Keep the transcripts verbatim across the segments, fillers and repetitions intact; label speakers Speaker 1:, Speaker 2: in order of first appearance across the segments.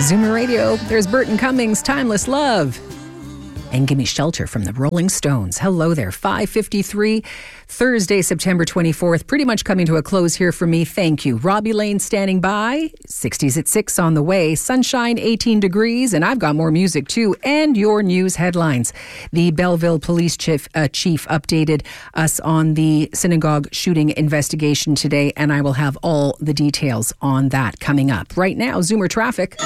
Speaker 1: Zoomer Radio, there's Burton Cummings, Timeless Love. And Gimme Shelter from the Rolling Stones. Hello there, five fifty-three, Thursday, September twenty-fourth. Pretty much coming to a close here for me. Thank you. Robbie Lane standing by. sixties at six on the way. Sunshine, eighteen degrees. And I've got more music too. And your news headlines. The Belleville Police Chief, uh, chief updated us on the synagogue shooting investigation today. And I will have all the details on that coming up. Right now, Zoomer traffic.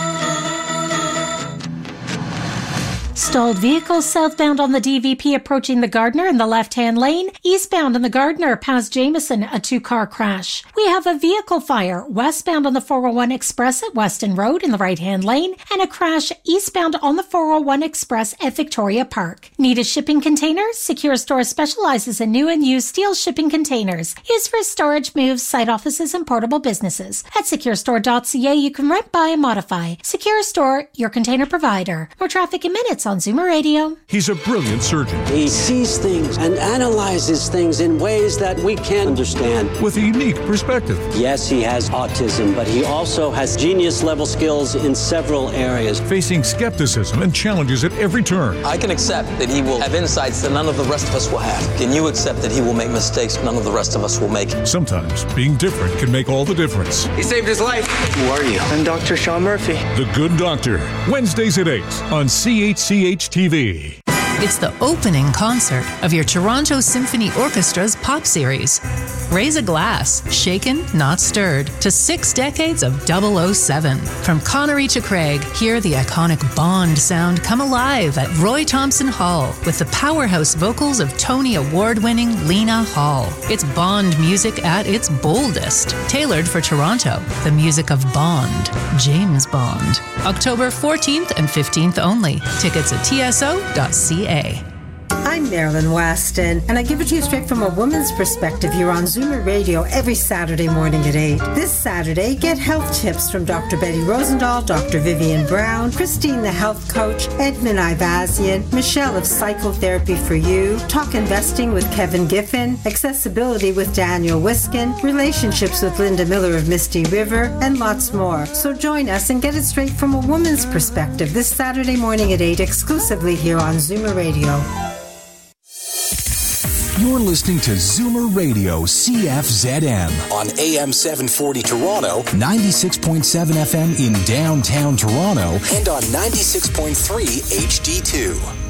Speaker 2: Stalled vehicles southbound on the D V P approaching the Gardner in the left-hand lane. Eastbound on the Gardner past Jameson, a two-car crash. We have a vehicle fire westbound on the four oh one Express at Weston Road in the right-hand lane and a crash eastbound on the four oh one Express at Victoria Park. Need a shipping container? Secure Store specializes in new and used steel shipping containers used for storage moves, site offices, and portable businesses. At secure store dot c a, you can rent, buy, and modify. Secure Store, your container provider. More traffic in minutes on Zoomer Radio.
Speaker 3: He's a brilliant surgeon.
Speaker 4: He sees things and analyzes things in ways that we can't understand.
Speaker 3: With a unique perspective.
Speaker 4: Yes, he has autism, but he also has genius-level skills in several areas.
Speaker 3: Facing skepticism and challenges at every turn.
Speaker 5: I can accept that he will have insights that none of the rest of us will have. Can you accept that he will make mistakes none of the rest of us will make?
Speaker 3: Sometimes being different can make all the difference.
Speaker 6: He saved his life.
Speaker 7: Who are you? I'm Doctor Sean Murphy.
Speaker 3: The Good Doctor. Wednesdays at eight on C H C H T V.
Speaker 8: It's the opening concert of your Toronto Symphony Orchestra's pop series. Raise a glass, shaken, not stirred, to six decades of double oh seven. From Connery to Craig, hear the iconic Bond sound come alive at Roy Thompson Hall with the powerhouse vocals of Tony Award-winning Lena Hall. It's Bond music at its boldest, tailored for Toronto. The music of Bond, James Bond. October fourteenth and fifteenth only. Tickets at T S O dot C A.
Speaker 9: I'm Marilyn Weston, and I give it to you straight from a woman's perspective here on Zoomer Radio every Saturday morning at eight. This Saturday, get health tips from Doctor Betty Rosendahl, Doctor Vivian Brown, Christine the Health Coach, Edmund Ivazian, Michelle of Psychotherapy for You, Talk Investing with Kevin Giffen, Accessibility with Daniel Wiskin, Relationships with Linda Miller of Misty River, and lots more. So join us and get it straight from a woman's perspective this Saturday morning at eight, exclusively here on Zoomer Radio.
Speaker 10: You're listening to Zoomer Radio C F Z M on A M seven forty Toronto, ninety-six point seven F M in downtown Toronto, and on ninety-six point three H D two.